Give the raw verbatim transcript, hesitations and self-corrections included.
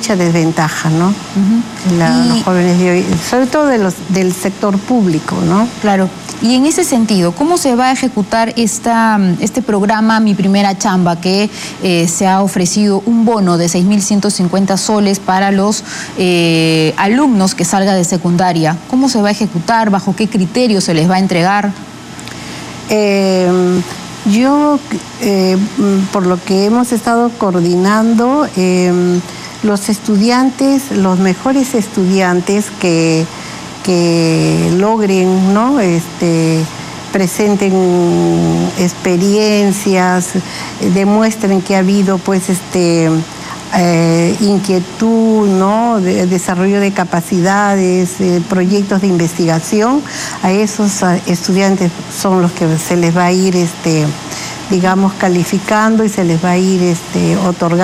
mucha desventaja, ¿no? Uh-huh. La, y... Los jóvenes de hoy, sobre todo de los, del sector público, ¿no? Claro. Y en ese sentido, ¿cómo se va a ejecutar esta, este programa Mi Primera Chamba, que eh, se ha ofrecido un bono de seis mil ciento cincuenta soles para los eh, alumnos que salgan de secundaria? ¿Cómo se va a ejecutar? ¿Bajo qué criterios se les va a entregar? Eh, yo, eh, por lo que hemos estado coordinando, eh, los estudiantes, los mejores estudiantes que... que logren, ¿no? Este, presenten experiencias, demuestren que ha habido pues este eh, inquietud, ¿no? De, desarrollo de capacidades, eh, proyectos de investigación. A esos a estudiantes son los que se les va a ir este, digamos, calificando y se les va a ir este, otorgando